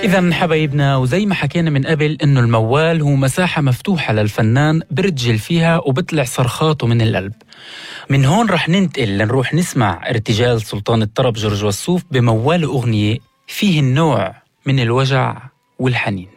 إذن حبايبنا، وزي ما حكينا من قبل إنه الموال هو مساحة مفتوحة للفنان برجل فيها وبطلع صرخاته من القلب. من هون رح ننتقل لنروح نسمع ارتجال سلطان الطرب جورج وسوف بموال أغنية فيه النوع من الوجع والحنين.